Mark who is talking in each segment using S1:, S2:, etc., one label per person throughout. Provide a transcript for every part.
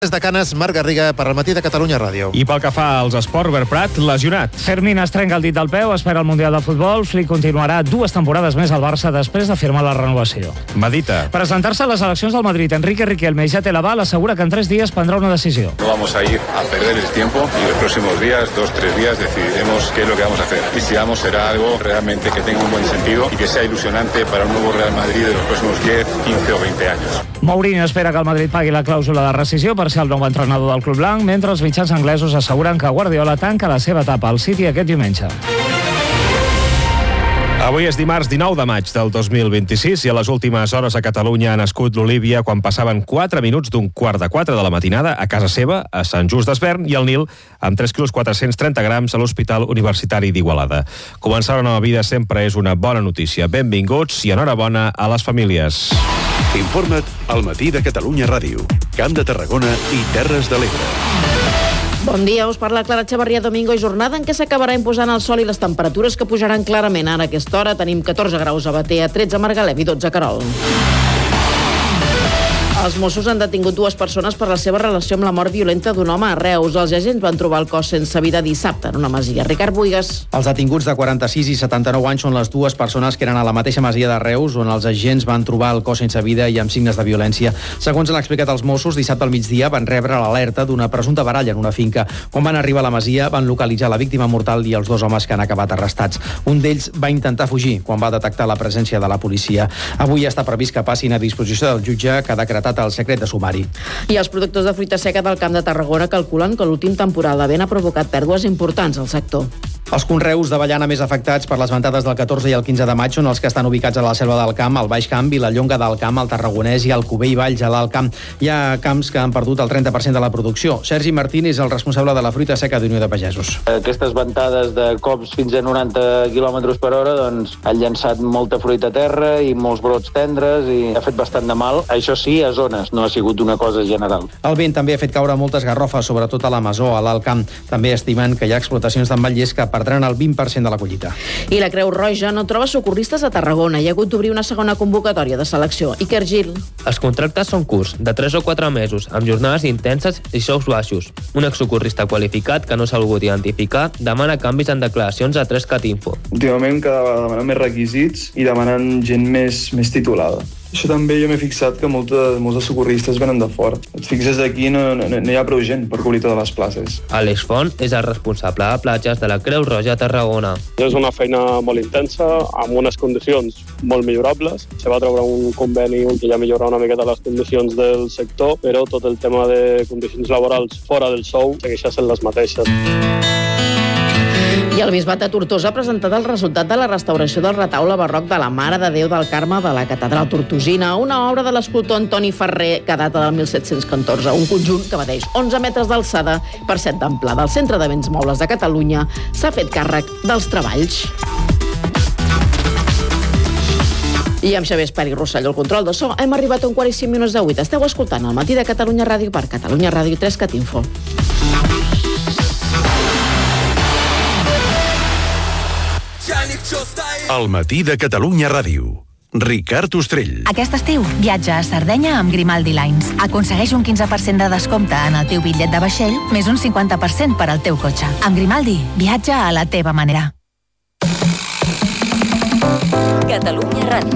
S1: Des de Canes, Marc Garriga, per al Matí de Catalunya Ràdio.
S2: I pel que fa als esports, Albert Prat, lesionat.
S3: Fermín es trenca el dit del peu, espera el Mundial de Futbol. Flick continuarà 2 temporades més al Barça després de firmar la renovació.
S2: Medita.
S3: Presentar-se a les eleccions del Madrid, Enrique Riquelme i Jate Laval assegura que en 3 dies prendrà una decisió.
S4: No vamos a ir a perder el tiempo y los próximos días, 2-3 días, decidiremos qué es lo que vamos a hacer. Y si vamos, será algo realmente que tenga un buen sentido y que sea ilusionante para un nuevo Real Madrid de los próximos 10, 15 o 20 años.
S3: Mourinho espera que el Madrid pagui la clàusula de rescisió per ser el nou entrenador del club blanc, mentre els mitjans anglesos asseguren que Guardiola tanca la seva etapa al City aquest diumenge.
S2: Avui és dimarts 19 de maig del 2026 i a les últimes hores a Catalunya ha nascut l'Olívia quan passaven 4 minuts d'un 3:15 de la matinada a casa seva, a Sant Just d'Esvern, i el Nil amb 3 quilos 430 grams a l'Hospital Universitari d'Igualada. Començar una nova vida sempre és una bona notícia. Benvinguts i enhorabona a les famílies.
S5: Informa't al Matí de Catalunya Ràdio, Camp de Tarragona i Terres de l'Ebre.
S6: Bon dia, us parla Clara Chavarria. Domingo i jornada en què s'acabarà imposant el sol i les temperatures que pujaran clarament. Ara a aquesta hora tenim 14 graus a Batea, 13 a Margalef i 12 a Querol. Els Mossos han detingut 2 persones per la seva relació amb la mort violenta d'un home a Reus. Els agents van trobar el cos sense vida dissabte en una masia. Ricard Buigas.
S7: Els detinguts de 46 i 79 anys són les 2 persones que eren a la mateixa masia de Reus, on els agents van trobar el cos sense vida i amb signes de violència. Segons han explicat els Mossos, dissabte al migdia van rebre l'alerta d'una presumpta baralla en una finca. Quan van arribar a la masia, van localitzar la víctima mortal i els 2 homes que han acabat arrestats. Un d'ells va intentar fugir quan va detectar la presència de la policia. Avui està previst que passin a disposició del jutge, que ha decretat el secret de sumari.
S6: I els productors de fruita seca del Camp de Tarragona calculen que l'últim temporal de vent ha provocat pèrdues importants al sector.
S7: Els conreus d'avellana més afectats per les ventades del 14 i el 15 de maig són els que estan ubicats a la Selva del Camp, al Baix Camp, Vilallonga del Camp, al Tarragonès i al Alcover i Valls, a l'Alt Camp. Hi ha camps que han perdut el 30% de la producció. Sergi Martín és el responsable de la fruita seca d'Unió de Pagesos.
S8: Aquestes ventades de cops fins a 90 km per hora doncs, han llançat molta fruita a terra i molts brots tendres i ha fet bastant de mal. Això sí, a zones, no ha sigut una cosa general.
S7: El vent també ha fet caure moltes garrofes, sobretot a la Masó, a l'Alt Camp. També estimen que hi ha explotacions d'ametllers que perdran el 20% de la collita.
S6: I la Creu Roja no troba socorristes a Tarragona. Hi ha hagut d'obrir una segona convocatòria de selecció. Iker Gil.
S9: Els contractes són curts, de 3 o 4 mesos, amb jornades intenses i sous baixos. Un exsocorrista qualificat que no s'ha volgut identificar demana canvis en declaracions a 3cat Info.
S10: Últimament cada vegada demanen més requisits i demanen gent més titulada. Això també jo m'he fixat que molts dels socorristes venen de fora. Et fixes aquí, no hi ha prou gent per cobrir totes les places.
S9: Àlex Font és el responsable de platges de la Creu Roja a Tarragona.
S11: És una feina molt intensa, amb unes condicions molt millorables. Se va treure un conveni que ja millora una miqueta les condicions del sector, però tot el tema de condicions laborals fora del sou segueix sent les mateixes.
S6: I el Bisbat de Tortosa ha presentat el resultat de la restauració del retaule barroc de la Mare de Déu del Carme de la Catedral Tortosina, una obra de l'escultor Antoni Ferrer que data del 1714, un conjunt que medeix 11 metres d'alçada per 7 d'amplada. El Centre de Béns Mobles de Catalunya s'ha fet càrrec dels treballs. I amb Xavier Esperi Rosselló, el control de so, hem arribat a 1:45 de 8. Esteu escoltant el Matí de Catalunya Ràdio per Catalunya Ràdio 3cat Info.
S5: El Matí de Catalunya Ràdio. Ricard Ostrell.
S12: Aquest estiu, viatja a Sardenya amb Grimaldi Lines. Aconsegueix un 15% de descompte en el teu bitllet de vaixell, més un 50% per al teu cotxe. Amb Grimaldi, viatja a la teva manera.
S13: Catalunya Ràdio.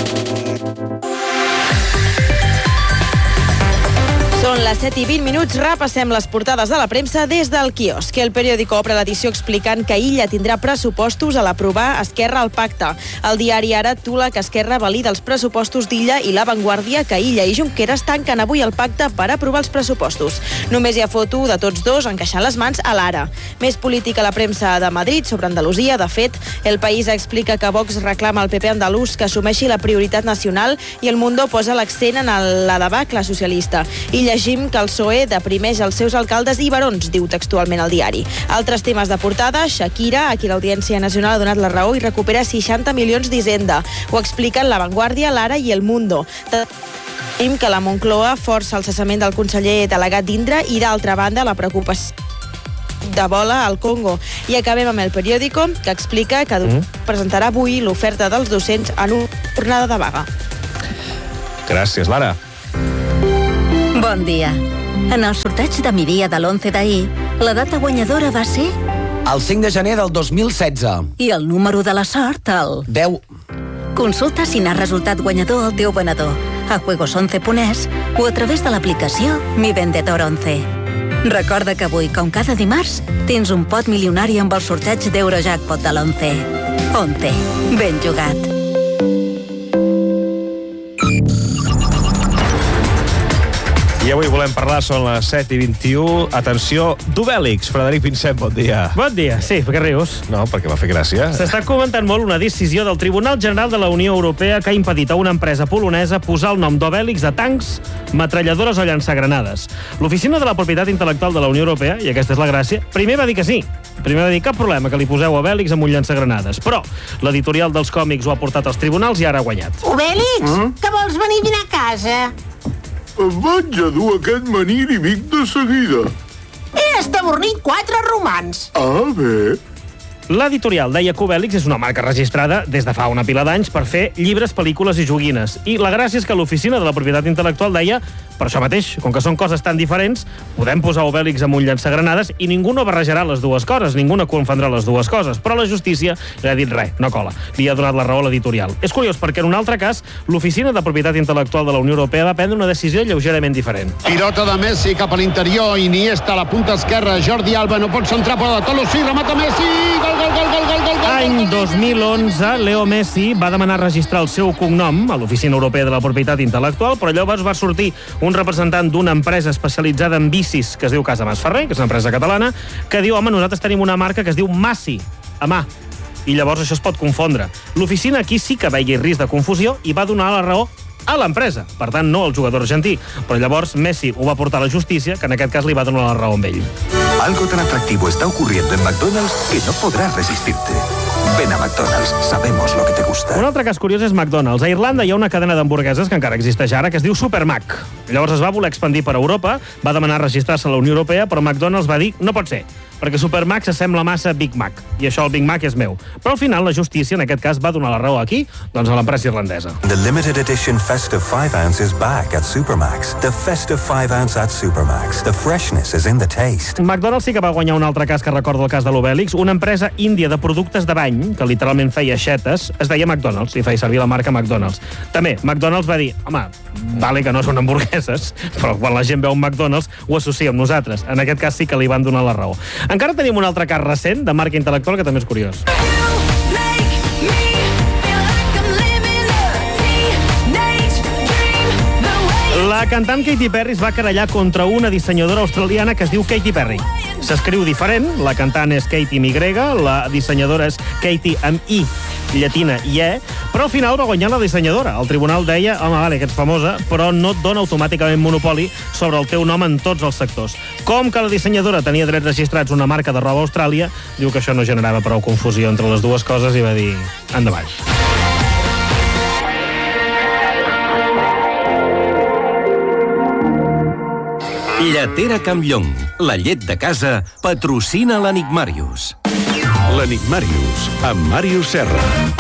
S6: Són les 7:20, repassem les portades de la premsa des del quiosc. El periòdico obre l'edició explicant que Illa tindrà pressupostos a l'aprovar Esquerra al pacte. El diari Ara titula que Esquerra valida els pressupostos d'Illa i La Vanguardia que Illa i Junqueras tanquen avui el pacte per aprovar els pressupostos. Només hi ha foto de tots dos encaixant les mans a l'Ara. Més política a la premsa de Madrid sobre Andalusia. De fet, El País explica que Vox reclama al PP andalús que assumeixi la prioritat nacional i El Mundo posa l'accent en la debacle socialista. I llegim que el PSOE deprimeix els seus alcaldes i barons, diu textualment el diari. Altres temes de portada, Shakira, a qui l'Audiència Nacional ha donat la raó i recupera 60 milions d'Hisenda. Ho expliquen La Vanguardia, l'Ara i El Mundo. Tenim que la Moncloa força el cessament del conseller delegat d'Indra i, d'altra banda, la preocupació de bola al Congo. I acabem amb El Periódico, que explica que presentarà avui l'oferta dels docents en una jornada de vaga.
S2: Gràcies, Lara.
S13: Bon dia.
S12: En el sorteig de migdia de l'11 d'ahir, la data guanyadora va ser...
S14: El 5 de gener del 2016.
S12: I el número de la sort, el...
S14: 10.
S12: Consulta si n'ha resultat guanyador el teu venedor a juegos11.es o a través de l'aplicació Mi Vendedor 11. Recorda que avui, com cada dimarts, tens un pot milionari amb el sorteig d'Eurojackpot de l'11. 11. Ben jugat.
S2: I avui volem parlar, són les 7:21. Atenció, d'Obèlix. Frederic Vincent, bon dia.
S15: Bon dia. Sí, per què rius?
S2: No, perquè m'ha fet gràcia.
S15: S'està comentant molt una decisió del Tribunal General de la Unió Europea que ha impedit a una empresa polonesa posar el nom d'Obèlix a tancs, metralladores o llançagranades. L'Oficina de la Propietat Intel·lectual de la Unió Europea, i aquesta és la gràcia, primer va dir que sí. Primer va dir cap problema que li poseu Obèlix amb un llançagranades. Però l'editorial dels còmics ho ha portat als tribunals i ara ha guanyat.
S16: Obèlix, que vols venir a dinar a casa?
S17: Vaig a dur aquest menir i vinc de seguida.
S16: He estabornit 4 romans.
S17: Ah, bé.
S15: L'editorial deia que Obèlix és una marca registrada des de fa una pila d'anys per fer llibres, pel·lícules i joguines. I la gràcia és que l'Oficina de la Propietat Intel·lectual deia, per això mateix, com que són coses tan diferents, podem posar Obèlix amb un llançagranades i ningú no barrejarà les dues coses, ningú no confondrà les dues coses. Però la justícia li ha dit res, no cola. Li ha donat la raó a l'editorial. És curiós perquè en un altre cas, l'Oficina de Propietat Intel·lectual de la Unió Europea va prendre una decisió lleugerament diferent.
S18: Pilota de Messi cap a l'interior, Iniesta a la punta esquerra, Jordi Alba no pot centrar, però de Tolo sí, remata Messi, gol, gol, gol, gol, gol, gol.
S15: Any 2011, Leo Messi va demanar registrar el seu cognom a l'Oficina Europea de la Propietat Intel·lectual, però llavors va sortir un representant d'una empresa especialitzada en bicis que es diu Casa Masferrer, que és una empresa catalana, que diu, home, nosaltres tenim una marca que es diu Massi, a mà. I llavors això es pot confondre. L'oficina aquí sí que veia risc de confusió i va donar la raó a l'empresa, per tant no al jugador argentí, però llavors Messi ho va portar a la justícia, que en aquest cas li va donar la raó amb ell.
S19: Algo tan atractivo está ocurriendo en McDonald's que no podrás resistirte. Ven a McDonald's, sabemos lo que te gusta.
S15: Un altre cas curiós és McDonald's. A Irlanda hi ha una cadena d'hamburgueses que encara existeix ara, que es diu Supermac. Llavors es va voler expandir per Europa, va demanar registrar-se a la Unió Europea, però McDonald's va dir, no pot ser, perquè Supermac s'assembla massa a Big Mac, i això el Big Mac és meu. Però al final la justícia, en aquest cas, va donar la raó aquí, doncs a l'empresa irlandesa.
S19: The limited edition Festive 5 ounce is back at Supermax. The Festive 5 ounce at Supermax. The freshness is in the taste.
S15: McDonald's sí que va guanyar un altre cas que recorda el cas de l'Obèlix. Una empresa índia de productes de bany, que literalment feia aixetes, es deia McDonald's i feia servir la marca McDonald's. També, McDonald's va dir, home, vale que no són hamburgueses, però quan la gent veu un McDonald's ho associa amb nosaltres. En aquest cas sí que li van donar la raó. Encara tenim un altre cas recent de marca intel·lectual que també és curiós. La cantant Katy Perry es va querellar contra una dissenyadora australiana que es diu Katy Perry. S'escriu diferent, la cantant és Katy amb Y, la dissenyadora és Katy amb I, llatina i E, però al final va guanyar la dissenyadora. El tribunal deia, home, vale, que ets famosa, però no et dona automàticament monopoli sobre el teu nom en tots els sectors. Com que la dissenyadora tenia drets registrats una marca de roba a Austràlia, diu que això no generava prou confusió entre les dues coses i va dir, endavant.
S5: Lletera Campllong, la llet de casa, patrocina l'Enigmàrius. L'Enigmàrius, amb Màrius Serra.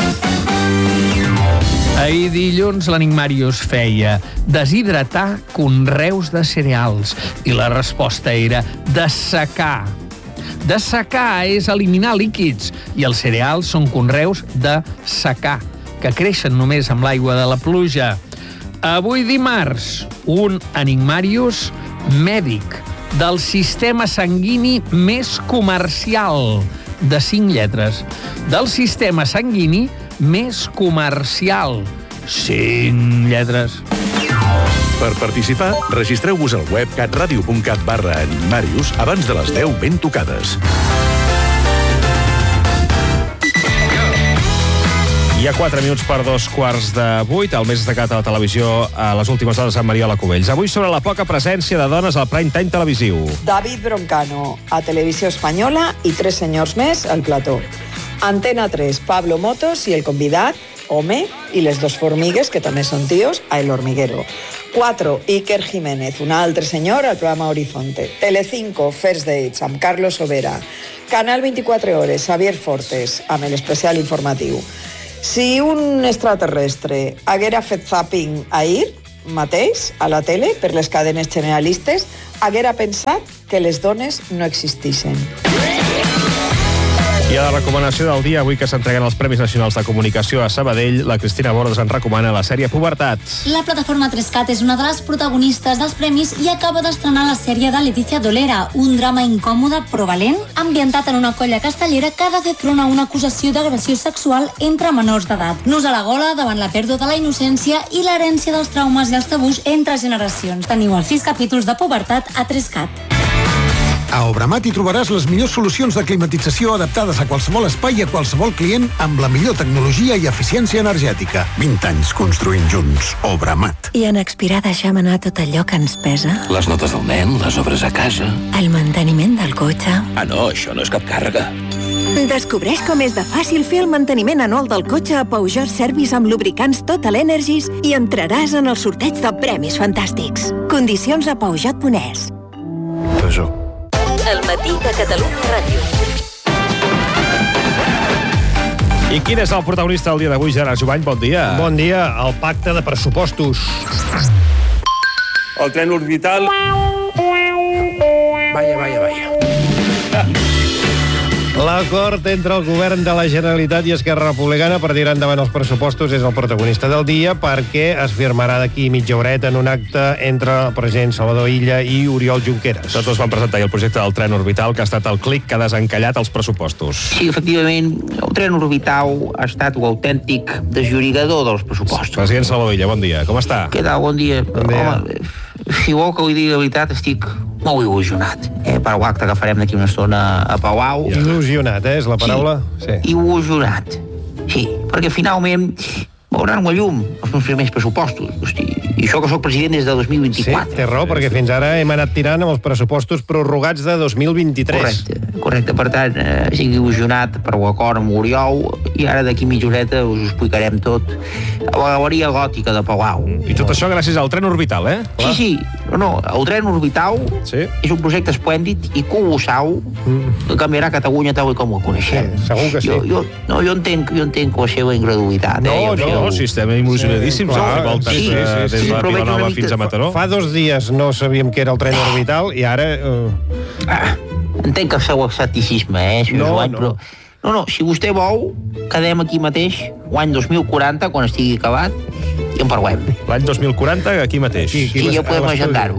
S20: Ahir dilluns l'Enigmàrius feia deshidratar conreus de cereals i la resposta era dessecar. Dessecar és eliminar líquids i els cereals són conreus de secà, que creixen només amb l'aigua de la pluja. Avui dimarts, un Enigmàrius mèdic del sistema sanguini més comercial, de 5 lletres. Del sistema sanguini més comercial, 5 lletres.
S5: Per participar, registreu-vos al web catradio.cat/enigmàrius abans de les 10 ben tocades.
S2: Hi ha 4 minuts per 2:15. El més destacat a la televisió a les últimes hores amb Mariola Cubells. Avui sobre la poca presència de dones al prime time televisiu.
S21: David Broncano, a Televisió Espanyola, i 3 senyors més al plató. Antena 3, Pablo Motos i el convidat, home, i les 2 formigues, que també són tios, a El Hormiguero. 4, Iker Jiménez, un altre senyor, al programa Horizonte. Telecinco, First Dates, amb Carlos Sobera. Canal 24 Hores, Xavier Fortes, amb l'especial informatiu. Si un extraterrestre haguera fet zapping ahir, mateix, a la tele, per les cadenes generalistes, haguera pensat que les dones no existissin.
S2: I a la recomanació del dia, avui que s'entreguen els Premis Nacionals de Comunicació a Sabadell, la Cristina Bordes en recomana la sèrie Pubertat.
S1: La plataforma 3CAT és una de les protagonistes dels premis i acaba d'estrenar la sèrie de Leticia Dolera, un drama incòmode però valent, ambientat en una colla castellera que ha de fer front a una acusació d'agressió sexual entre menors d'edat. Nus a la gola davant la pèrdua de la innocència i l'herència dels traumes i els tabús entre generacions. Teniu els 6 capítols de Pubertat a 3CAT.
S22: A Obramat hi trobaràs les millors solucions de climatització adaptades a qualsevol espai i a qualsevol client amb la millor tecnologia i eficiència energètica. 20 anys construint junts. Obramat.
S23: I en Expirar deixem anar tot allò que ens pesa?
S24: Les notes del nen, les obres a casa.
S23: El manteniment del cotxe.
S24: Ah, no, això no és cap càrrega.
S23: Descobreix com és de fàcil fer el manteniment anual del cotxe a Peugeot Service amb lubricants Total Energies i entraràs en el sorteig de premis fantàstics. Condicions a Peugeot.es.
S22: Peugeot.
S13: El matí de Catalunya Ràdio.
S2: I quin és el protagonista del dia d'avui, Gerard Jubany? Bon dia.
S25: Bon dia. El pacte de pressupostos.
S26: El tren orbital...
S25: Vaya. L'acord entre el govern de la Generalitat i Esquerra Republicana per tirar endavant els pressupostos és el protagonista del dia perquè es firmarà d'aquí mitja horeta en un acte entre el president Salvador Illa i Oriol Junqueras.
S2: Tots dos van presentar el projecte del tren orbital que ha estat el clic que ha desencallat els pressupostos.
S27: Sí, efectivament, el tren orbital ha estat l'autèntic desllorigador dels pressupostos.
S2: President Salvador Illa, bon dia. Com està?
S27: Què tal? Bon dia.
S25: Bon dia.
S27: Home, si vol que li digui la veritat, estic molt il·lusionat per l'acte que farem d'aquí una estona a Palau.
S25: Il·lusionat, és la paraula?
S27: Sí. Il·lusionat. Sí, perquè finalment veuran la llum els meus primers pressupostos. Hosti, i això que soc president des de 2024.
S25: Sí, té raó, perquè fins ara hem anat tirant amb els pressupostos prorrogats de 2023.
S27: Correcte. Per tant, estic il·lusionat per l'acord amb Oriol i ara d'aquí mitja horeta us explicarem tot a la galeria gòtica de Palau.
S2: I tot això gràcies al tren orbital, eh?
S27: Sí. No, el tren orbital és un projecte esplèndid i colossal que canviarà Catalunya tal com la coneixem.
S25: Sí, segur que sí.
S27: Jo entenc la seva incredulitat.
S2: No, si estem il·lusionadíssims.
S27: Sí,
S2: des de Vilanova fins a Mataró.
S25: Fa 2 dies no sabíem què era el tren orbital i ara...
S27: Entenc el seu escepticisme, però... No, si vostè vol, quedem aquí mateix l'any 2040, quan estigui acabat, i en parlem.
S2: L'any 2040, aquí mateix.
S27: Sí, ja podem agendar-ho.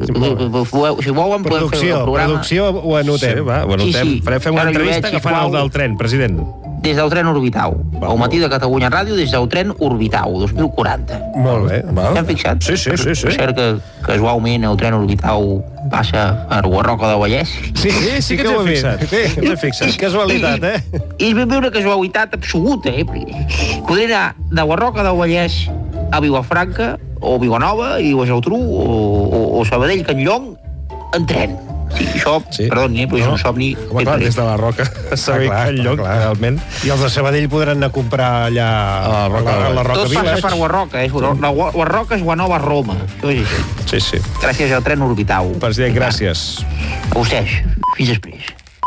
S27: Si volen, podem fer el programa.
S25: Producció ho anotem.
S2: Sí, ho anotem. Fem una entrevista agafant el del tren, president.
S27: Des del tren orbital. Al matí de Catalunya Ràdio, des del tren orbital, 2040.
S25: Molt bé.
S27: T'hem fixat?
S2: Sí.
S27: Per cert que casualment el tren orbital passa per la Roca del Vallès.
S2: Sí que ens hem fixat.
S25: Casualitat,
S27: I és ben bé una casualitat absoluta, Podré anar de la Roca del Vallès a Vilafranca, o Vilanova, i la Geltrú, o Sabadell, Can Llong, en tren. Sí, això, perdoni, però és un somni...
S2: Home, clar, des de la Roca a Sabadell, Can Llong, realment.
S25: I els de Sabadell podran anar a comprar allà a la Roca Village.
S27: Tot passa per la Roca, la Roca és la nova Roma.
S2: Sí.
S27: Gràcies al tren orbital.
S2: President, gràcies.
S27: A vostès. Fins després.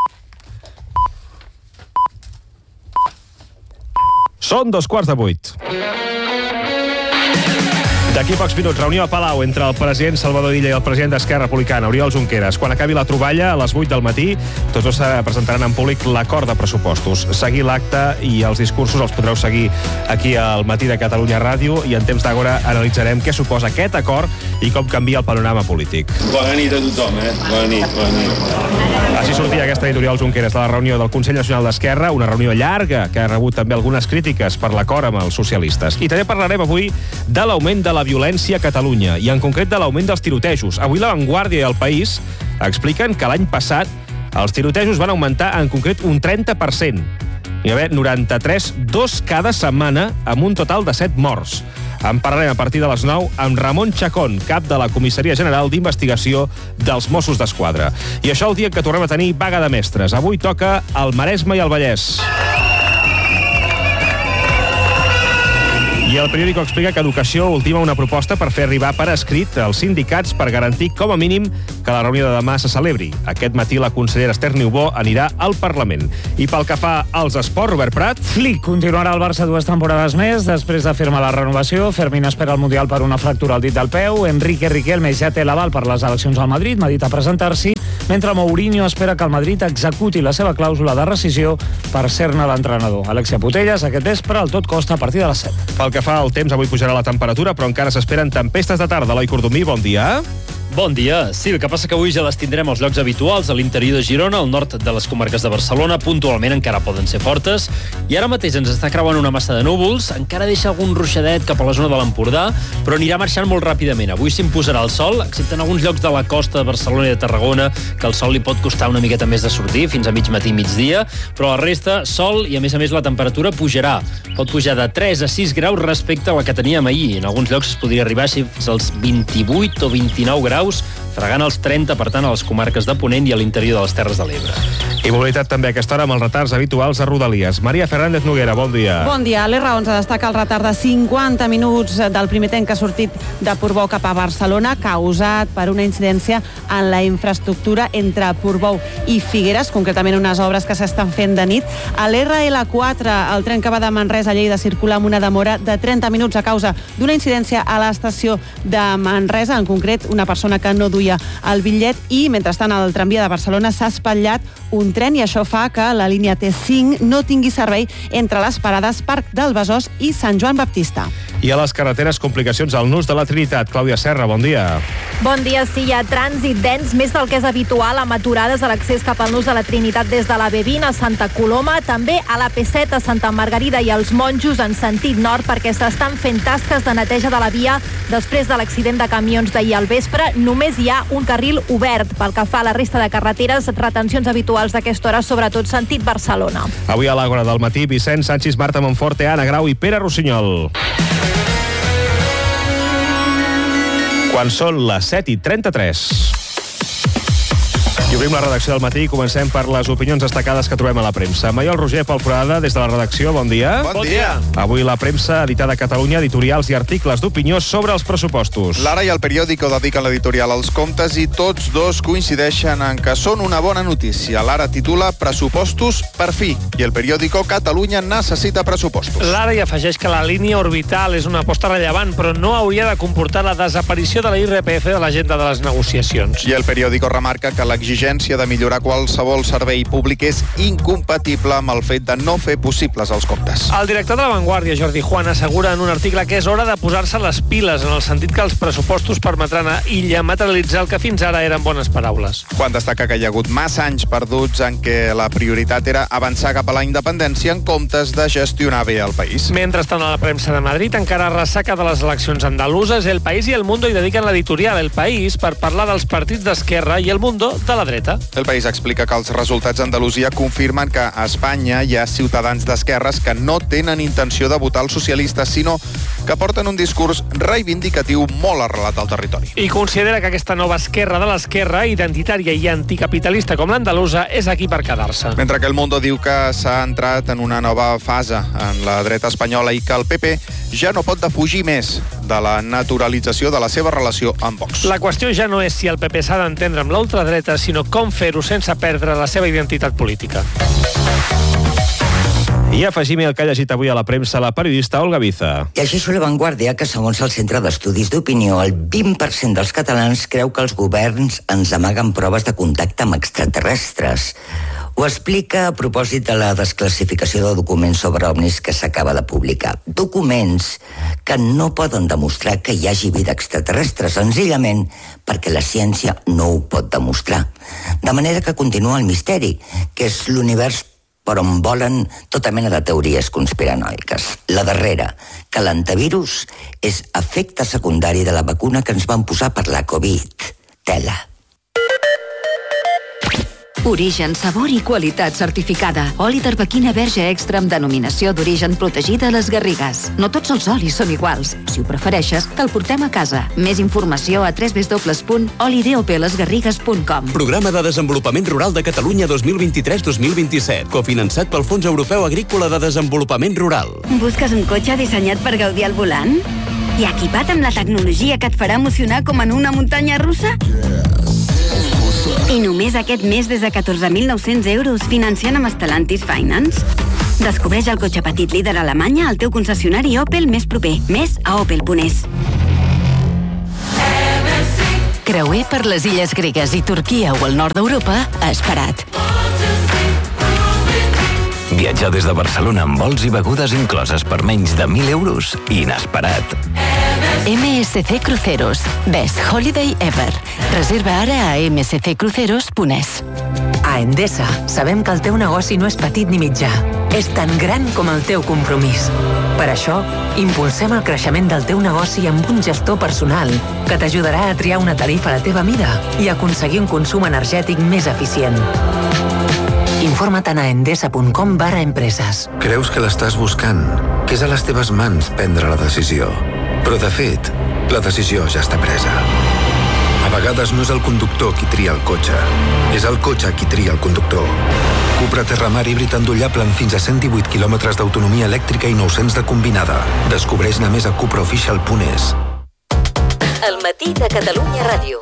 S2: Són 7:15. D'aquí pocs minuts, reunió a Palau entre el president Salvador Illa i el president d'Esquerra Republicana, Oriol Junqueras. Quan acabi la troballa, a les 8 del matí, tots dos presentaran en públic l'acord de pressupostos. Seguir l'acte i els discursos els podreu seguir aquí al matí de Catalunya Ràdio i en temps d'agora analitzarem què suposa aquest acord i com canvia el panorama polític.
S26: Bona nit a tothom, Bona nit.
S2: Així sortia aquesta nit Oriol Junqueras de la reunió del Consell Nacional d'Esquerra, una reunió llarga que ha rebut també algunes crítiques per l'acord amb els socialistes. I també parlarem avui de l'augment de la violència a Catalunya i en concret de l'augment dels tirotejos. Avui La Vanguardia i El País expliquen que l'any passat els tirotejos van augmentar en concret un 30%. Hi va haver 93, 2 cada setmana, amb un total de 7 morts. En parlarem a partir de les 9 amb Ramon Chacón, cap de la Comissaria General d'Investigació dels Mossos d'Esquadra. I això el dia que tornem a tenir vaga de mestres. Avui toca el Maresme i el Vallès. I I el periòdico explica que Educació ultima una proposta per fer arribar per escrit als sindicats per garantir, com a mínim, que la reunió de demà se celebri. Aquest matí la consellera Esther Niubó anirà al Parlament. I pel que fa als esports, Robert Prat...
S3: Flick continuarà al Barça 2 temporades més. Després de firmar la renovació, Fermín espera el Mundial per una fractura al dit del peu. Enrique Riquelme ja té l'aval per les eleccions al Madrid, m'ha dit a presentar-s'hi, mentre Mourinho espera que el Madrid executi la seva clàusula de rescisió per ser-ne l'entrenador. Alexia Putellas, aquest vespre, al Tot Costa a partir de les 7.
S2: Pel que fa al temps, avui pujarà la temperatura, però encara s'esperen tempestes de tarda. Eloi Cordomí, bon dia.
S4: Bon dia. Sí, el que passa que avui ja les tindrem als llocs habituals, a l'interior de Girona, al nord de les comarques de Barcelona, puntualment encara poden ser fortes, i ara mateix ens està creuant una massa de núvols, encara deixa algun ruixadet cap a la zona de l'Empordà, però anirà marxant molt ràpidament. Avui s'imposarà el sol, excepte en alguns llocs de la costa de Barcelona i de Tarragona, que el sol li pot costar una miqueta més de sortir, fins a mig matí i migdia, però la resta, sol, i a més la temperatura pujarà. Pot pujar de 3 a 6 graus respecte a la que teníem ahir. En alguns llocs es podria arribar fins als 28 o 29 graus, fregant els 30, per tant, a les comarques de Ponent i a l'interior de les Terres de l'Ebre.
S2: I mobilitat també a aquesta hora amb els retards habituals a Rodalies. Maria Fernández Noguera, bon dia.
S7: Bon dia. L'R11 destaca el retard de 50 minuts del primer tren que ha sortit de Portbou cap a Barcelona, causat per una incidència en la infraestructura entre Portbou i Figueres, concretament unes obres que s'estan fent de nit. A l'RL4, el tren que va de Manresa a Lleida circula amb una demora de 30 minuts a causa d'una incidència a l'estació de Manresa, en concret una persona que no duia el bitllet, i mentrestant el tramvia de Barcelona s'ha espatllat un tren i això fa que la línia T5 no tingui servei entre les parades Parc del Besòs i Sant Joan Baptista.
S2: I a les carreteres, complicacions al nus de la Trinitat. Clàudia Serra, bon dia.
S8: Bon dia, sí, hi ha trànsit dens, més del que és habitual, amb aturades a l'accés cap al nus de la Trinitat des de la B20 a Santa Coloma, també a la P7 a Santa Margarida i als Monjos en sentit nord, perquè s'estan fent tasques de neteja de la via després de l'accident de camions d'ahir al vespre. Només hi ha un carril obert. Pel que fa a la resta de carreteres, retencions habituals d'aquesta hora, sobretot sentit Barcelona.
S2: Avui a l'Àgora del matí, Vicenç Sanchis, Marta Monforte, Anna Grau i Pere Rossinyol. Quan són les 7:33. I obrim la redacció del matí i comencem per les opinions destacades que trobem a la premsa. Maiol Roger, Pol Forada, des de la redacció, bon dia.
S9: Bon dia.
S2: Avui la premsa editada a Catalunya, editorials i articles d'opinió sobre els pressupostos.
S9: L'Ara i el periòdico dediquen l'editorial als comptes i tots dos coincideixen en que són una bona notícia. L'Ara titula Pressupostos per fi i el periòdico Catalunya necessita pressupostos.
S10: L'Ara hi afegeix que la línia orbital és una aposta rellevant, però no hauria de comportar la desaparició de la IRPF de l'agenda de les negociacions.
S9: I el periòdico remarca que l'exigència de millorar qualsevol servei públic és incompatible amb el fet de no fer possibles els comptes.
S10: El director de La Vanguardia, Jordi Juan, assegura en un article que és hora de posar-se les piles, en el sentit que els pressupostos permetran a Illa materialitzar el que fins ara eren bones paraules.
S9: Quan destaca que hi ha hagut massa anys perduts en què la prioritat era avançar cap a la independència en comptes de gestionar bé el país.
S10: Mentrestant, a la premsa de Madrid encara ressaca de les eleccions andaluses, El País i El Mundo hi dediquen l'editorial El País per parlar dels partits d'esquerra i El Mundo de la dreta.
S9: El País explica que els resultats a Andalusia confirmen que a Espanya hi ha ciutadans d'esquerres que no tenen intenció de votar els socialistes, sinó que porten un discurs reivindicatiu molt arrelat al territori.
S10: I considera que aquesta nova esquerra de l'esquerra, identitària i anticapitalista com l'andalusa, és aquí per quedar-se.
S9: Mentre que El Mundo diu que s'ha entrat en una nova fase en la dreta espanyola i que el PP ja no pot defugir més de la naturalització de la seva relació amb Vox.
S10: La qüestió ja no és si el PP s'ha d'entendre amb l'ultradreta, sinó com fer-ho sense perdre la seva identitat política.
S2: I afegim el que ha llegit avui a la premsa la periodista Olga Biza.
S11: Llegeixo La Vanguardia que, segons el Centre d'Estudis d'Opinió, el 20% dels catalans creu que els governs ens amaguen proves de contacte amb extraterrestres. Ho explica a propòsit de la desclassificació de documents sobre ovnis que s'acaba de publicar. Documents que no poden demostrar que hi hagi vida extraterrestre, senzillament perquè la ciència no ho pot demostrar. De manera que continua el misteri, que és l'univers per on volen tota mena de teories conspiranoiques. La darrera, que l'antivirus és efecte secundari de la vacuna que ens van posar per la Covid. Tela.
S6: Origen, sabor i qualitat certificada. Oli d'arbequina verge extra amb denominació d'origen protegida a les Garrigues. No tots els olis són iguals. Si ho prefereixes, te'l portem a casa. Més informació a www.olidopelesgarrigues.com.
S12: Programa de Desenvolupament Rural de Catalunya 2023-2027, cofinançat pel Fons Europeu Agrícola de Desenvolupament Rural.
S23: Busques un cotxe dissenyat per gaudir al volant? I equipat amb la tecnologia que et farà emocionar com en una muntanya russa? I només aquest mes des de 14.900 euros financiant amb Stellantis Finance? Descobreix el cotxe petit líder a Alemanya al teu concessionari Opel més proper. Més a opel.es.
S6: Creuer per les illes gregues i Turquia o el nord d'Europa a Esperat.
S14: Viatjar des de Barcelona amb vols i begudes incloses per menys de 1.000 euros. Inesperat.
S6: MSC Cruceros. Best Holiday Ever. Reserva ara a msccruceros.es.
S16: A Endesa sabem que el teu negoci no és petit ni mitjà. És tan gran com el teu compromís. Per això, impulsem el creixement del teu negoci amb un gestor personal que t'ajudarà a triar una tarifa a la teva mida i aconseguir un consum energètic més eficient. Informa't a endesa.com/empreses.
S17: Creus que l'estàs buscant, que és a les teves mans prendre la decisió. Però, de fet, la decisió ja està presa. A vegades no és el conductor qui tria el cotxe, és el cotxe qui tria el conductor. Cupra Terramar híbrid endollable amb fins a 118 km d'autonomia elèctrica i 900 de combinada. Descobreix-ne més a cupraofficial.es.
S13: El matí de Catalunya Ràdio.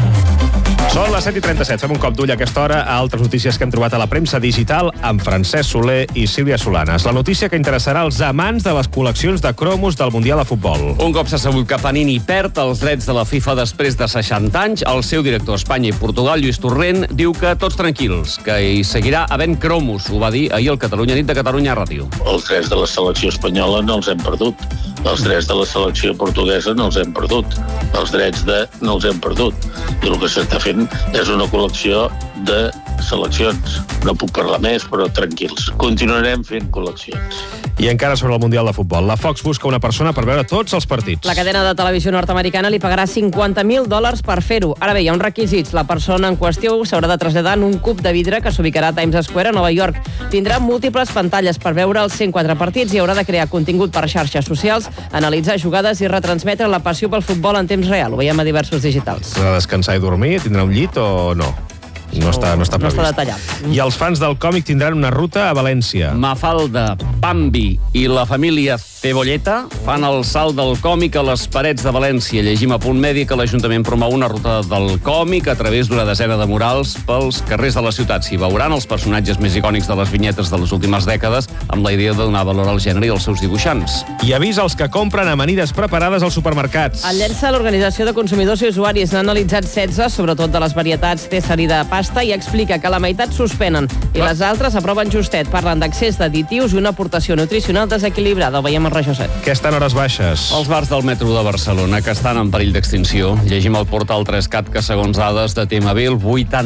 S2: Són les 7:37. Fem un cop d'ull a aquesta hora a altres notícies que hem trobat a la premsa digital amb Francesc Soler i Sílvia Solanes. La notícia que interessarà als amants de les col·leccions de cromos del Mundial de Futbol.
S18: Un cop s'ha sabut que Panini perd els drets de la FIFA després de 60 anys, el seu director a Espanya i Portugal, Lluís Torrent, diu que tots tranquils, que hi seguirà havent cromos. Ho va dir ahir al Catalunya Nit de Catalunya Ràdio.
S19: Els drets de la selecció espanyola no els hem perdut. Els drets de la selecció portuguesa no els hem perdut. Els drets no els hem perdut. I el que s'està fent és una col·lecció de seleccions. No puc parlar més, però tranquils. Continuarem fent col·leccions.
S2: I encara sobre el Mundial de Futbol. La Fox busca una persona per veure tots els partits.
S28: La cadena de televisió nord-americana li pagarà $50.000 per fer-ho. Ara bé, hi ha uns requisits. La persona en qüestió s'haurà de traslladar en un cub de vidre que s'ubicarà a Times Square a Nova York. Tindrà múltiples pantalles per veure els 104 partits i haurà de crear contingut per xarxes socials, analitzar jugades i retransmetre la passió pel futbol en temps real. Ho veiem a diversos digitals.
S2: S'ha de descansar i dormir? Tindrà un llit o no? No està previst.
S28: No està detallat.
S2: I els fans del còmic tindran una ruta a València.
S18: Mafalda, Bambi i la família Cebolleta fan el salt del còmic a les parets de València. Llegim a Punt Mèdic que l'Ajuntament promou una ruta del còmic a través d'una desena de murals pels carrers de la ciutat. S'hi veuran els personatges més icònics de les vinyetes de les últimes dècades amb la idea de donar valor al gènere i als seus dibuixants.
S2: I avisa els que compren amanides preparades als supermercats.
S28: El llença l'Organització de Consumidors i Usuaris. N'ha analitzat 16, sobretot de les varietats César i de pasta, i explica que la meitat suspenen i les altres aproven justet. Parlen d'accés d'additius i una aportació nutricional desequilibrada. Ho veiem al Regió 7.
S2: Què estan hores baixes?
S18: Els bars del metro de Barcelona, que estan en perill d'extinció. Llegim al portal 3CAT que, segons dades de TMB, el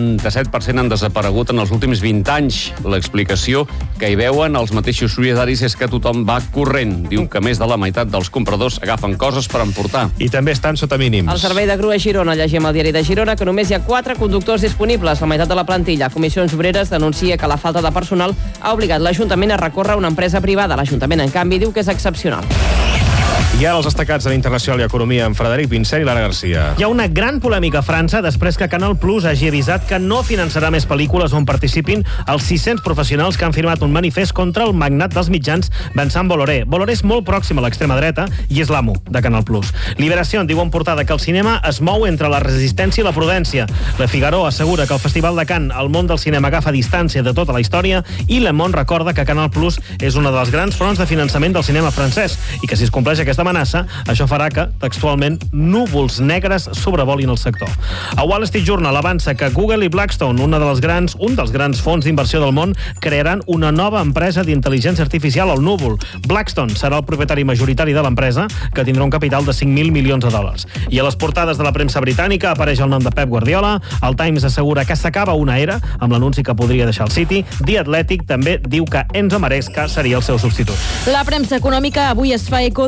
S18: 87% han desaparegut en els últims 20 anys. L'explicació que hi veuen els mateixos solidaris és que tothom va corrent. Diu que més de la meitat dels compradors agafen coses per emportar.
S2: I també estan sota mínims.
S28: El servei de grua a Girona, llegim al diari de Girona, que només hi ha 4 conductors disponibles, la meitat de la plantilla. Comissions Obreres denuncia que la falta de personal ha obligat l'Ajuntament a recórrer a una empresa privada. L'Ajuntament, en canvi, diu que és excepcional.
S2: I ara els destacats de l'Internacional i Economia amb Frederic Vincent i Lara Garcia.
S15: Hi ha una gran polèmica a França després que Canal Plus hagi avisat que no finançarà més pel·lícules on participin els 600 professionals que han firmat un manifest contra el magnat dels mitjans Vincent Bolloré. Bolloré és molt pròxim a l'extrema dreta i és l'amo de Canal Plus. Liberació diu en portada que el cinema es mou entre la resistència i la prudència. Le Figaro assegura que el Festival de Cannes, el món del cinema agafa distància de tota la història, i Le Monde recorda que Canal Plus és una de les grans fronts de finançament del cinema francès i que si es compleix aquesta amenaça, això farà que, textualment, núvols negres sobrevolin el sector. A Wall Street Journal avança que Google i Blackstone, un dels grans fons d'inversió del món, crearan una nova empresa d'intel·ligència artificial al núvol. Blackstone serà el propietari majoritari de l'empresa, que tindrà un capital de $5.000 milions. I a les portades de la premsa britànica apareix el nom de Pep Guardiola. El Times assegura que s'acaba una era, amb l'anunci que podria deixar el City. The Athletic també diu que Enzo Maresca seria el seu substitut.
S28: La premsa econòmica avui es fa eco de la sentència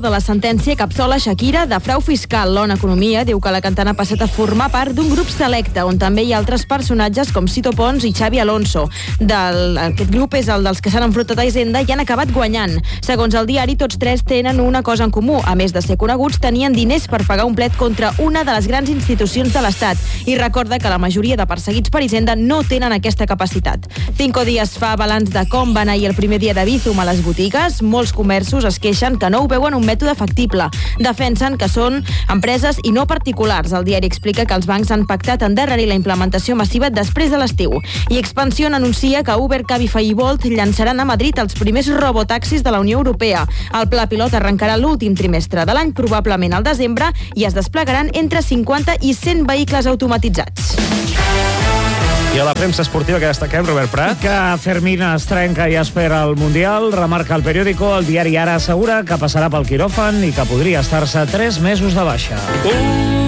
S1: sentència que absola Shakira de frau fiscal. l'ONU Economia diu que la cantant ha passat a formar part d'un grup selecte, on també hi ha altres personatges com Sito Pons i Xavi Alonso. Aquest grup és el dels que s'han enfrontat a Hisenda i han acabat guanyant. Segons el diari, tots tres tenen una cosa en comú. A més de ser coneguts, tenien diners per pagar un plet contra una de les grans institucions de l'Estat. I recorda que la majoria de perseguits per Hisenda no tenen aquesta capacitat. 5 dies fa balanç de com va anar ahir el primer dia de Bizum a les botigues. Molts comerços es queixen que no ho veuen un mètode factible. Defensen que són empreses i no particulars. El diari explica que els bancs han pactat endarrerir la implementació massiva després de l'estiu. I Expansión anuncia que Uber, Cabify i Bolt llançaran a Madrid els primers robotaxis de la Unió Europea. El pla pilot arrencarà l'últim trimestre de l'any, probablement al desembre, i es desplegaran entre 50 i 100 vehicles automatitzats.
S2: I a la premsa esportiva que destaquem, Robert Prat?
S3: Que Fermín es trenca i espera el Mundial. Remarca el periòdico. El diari Ara assegura que passarà pel quiròfan i que podria estar-se 3 mesos de baixa.